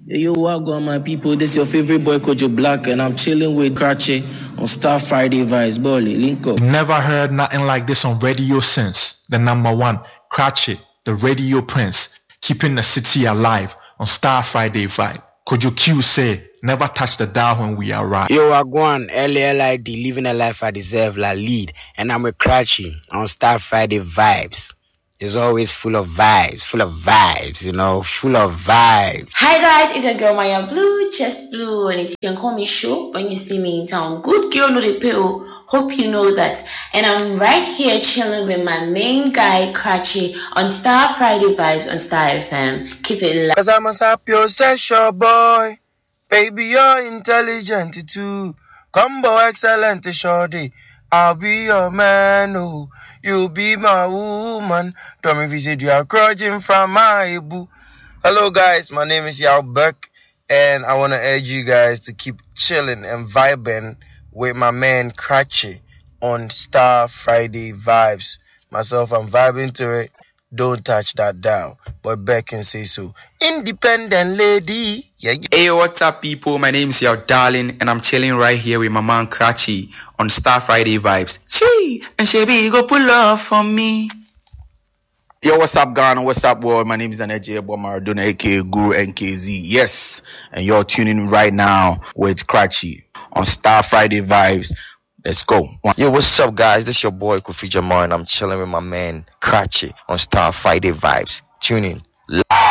Yo, Wagwan, my people. This is your favorite boy, Kojo Black, and I'm chilling with Krache on Star Friday Vibes. Bolly, link up. Never heard nothing like this on radio since. The number one, Krache, the radio prince, keeping the city alive on Star Friday Vibe. Kojo Q say, never touch the dial when we arrive. Yo, Wagwan, LLID, living a life I deserve, la lead, and I'm with Krache on Star Friday Vibes. It's always full of vibes, you know, full of vibes. Hi guys, it's your girl Maya Blue, Chest Blue, and you can call me Show when you see me in town. Good girl, no the pill. Hope you know that. And I'm right here chilling with my main guy, Krache, on Star Friday Vibes on Star FM. Keep it live. Cause I'm a sapio session boy. Baby, you're intelligent too. Combo excellent, shorty. I'll be your man, oh, you'll be my woman. Don't me visit you are crouching from my boo. Hello guys, my name is Yao Buck, and I want to urge you guys to keep chilling and vibing with my man Krache on Star Friday Vibes. Myself, I'm vibing to it. Don't touch that dial, but Beck can say so. Independent lady. Yeah. Hey, what's up, people? My name is Your Darling, and I'm chilling right here with my man Krache on Star Friday Vibes. Chee! And Shebi, you go pull up for me. Yo, what's up, Ghana? What's up, world? My name is Aneje Maradona, aka Guru NKZ. Yes, and you're tuning in right now with Krache on Star Friday Vibes. Let's go. Yo, what's up, guys? This is your boy Kofi Jamar, and I'm chilling with my man Krache on Star Friday Vibes. Tune in.